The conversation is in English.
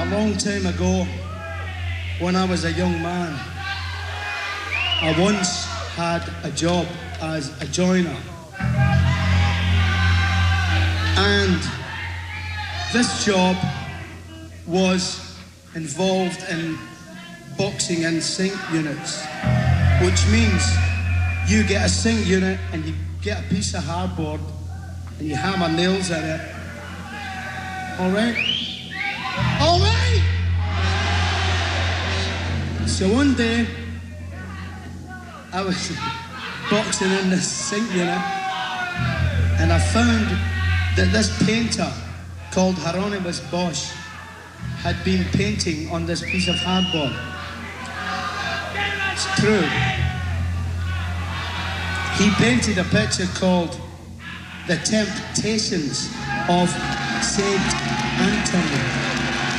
long time ago, when I was a young man, I once had a job as a joiner. And this job was involved in boxing in sink units, which means you get a sink unit and you get a piece of hardboard and you hammer nails in it. All right? All right? So one day, I was boxing in this sink unit and I found that this painter called Hieronymus Bosch had been painting on this piece of hardboard. It's true. He painted a picture called The Temptations of Saint